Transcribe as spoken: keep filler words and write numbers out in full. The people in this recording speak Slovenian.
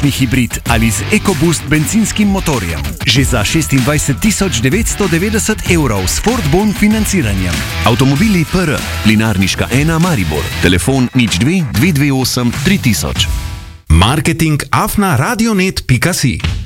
športni hibrid ali z EcoBoost bencinskim motorjem. Že za šestindvajset tisoč devetsto devetdeset evrov s Ford Bon financiranjem. Avtomobili P R, Linarniška ena Maribor, telefon nič dve dve dve osem tri tisoč. Marketing afna radionet pika si